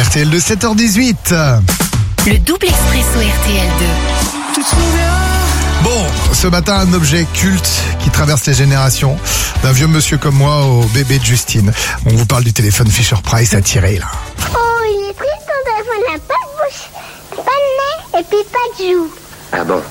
RTL2, 7h18. Le double expresso RTL2. Bon, ce matin, un objet culte qui traverse les générations. D'un vieux monsieur comme moi au bébé de Justine. On vous parle du téléphone Fisher-Price à tirer, là. Oh, il est triste, ton téléphone n'a pas de bouche, pas de nez et puis pas de joue. Ah bon?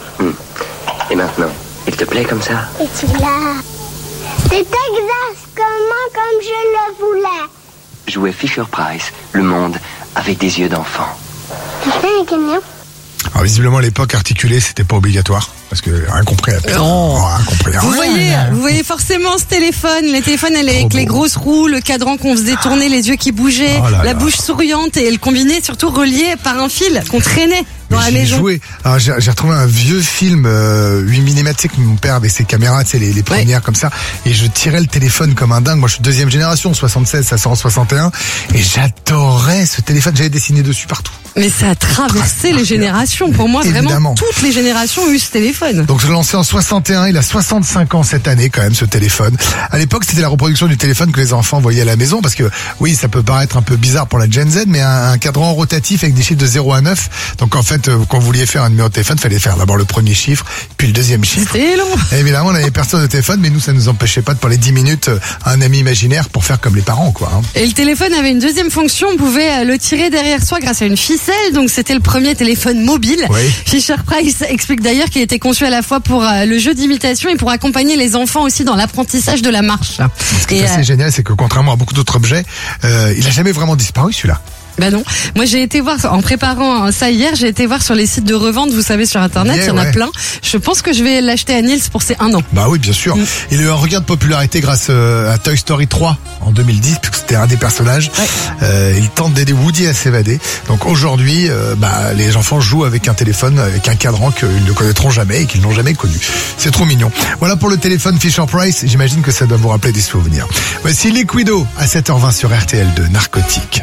Et maintenant, il te plaît comme ça? Et tu l'as. C'est exactement comme je le voulais. Jouer Fisher-Price, le monde avec des yeux d'enfant. Tu fais un camion? Alors, visiblement, à l'époque, articulé, c'était pas obligatoire. Parce que rien compris à la rien compris. Vous voyez forcément ce téléphone, les téléphones avec beau. les grosses roues, le cadran qu'on faisait tourner, les yeux qui bougeaient, la bouche souriante et le combiné surtout relié par un fil qu'on traînait dans la maison. Joué. Alors, j'ai retrouvé un vieux film 8 mm, tu sais, que mon père avait ses caméras, tu sais, les premières comme ça, et je tirais le téléphone comme un dingue. Moi, je suis deuxième génération, 76, ça sort en 61, et j'adorais ce téléphone. J'avais dessiné dessus partout. Mais ça a traversé les générations. Pour moi, Évidemment. vraiment, toutes les générations ont eu ce téléphone. Donc, je l'ai lancé en 61, il a 65 ans cette année, quand même, ce téléphone. À l'époque, c'était la reproduction du téléphone que les enfants voyaient à la maison, parce que, oui, ça peut paraître un peu bizarre pour la Gen Z, mais un cadran rotatif avec des chiffres de 0 à 9. Donc, en fait, quand vous vouliez faire un numéro de téléphone, il fallait faire d'abord le premier chiffre, puis le deuxième chiffre. C'est long. Et évidemment, on n'avait personne de téléphone, mais nous, ça nous empêchait pas de parler 10 minutes à un ami imaginaire pour faire comme les parents, quoi. Et le téléphone avait une deuxième fonction, on pouvait le tirer derrière soi grâce à une ficelle, donc c'était le premier téléphone mobile. Oui. Fisher-Price explique d'ailleurs qu'il était conçu à la fois pour le jeu d'imitation et pour accompagner les enfants aussi dans l'apprentissage de la marche. Ce qui est assez génial, c'est que contrairement à beaucoup d'autres objets, il a jamais vraiment disparu, celui-là. Ben non. Moi, j'ai été voir, en préparant ça hier, j'ai été voir sur les sites de revente, vous savez, sur Internet, il y en a plein. Je pense que je vais l'acheter à Niels pour ses 1 an. Bah oui, bien sûr. Il a eu un regain de popularité grâce à Toy Story 3 en 2010, puisque c'était un des personnages. Il tente d'aider Woody à s'évader. Donc aujourd'hui, les enfants jouent avec un téléphone, avec un cadran qu'ils ne connaîtront jamais et qu'ils n'ont jamais connu. C'est trop mignon. Voilà pour le téléphone Fisher-Price. J'imagine que ça doit vous rappeler des souvenirs. Voici Liquido à 7h20 sur RTL2, Narcotique.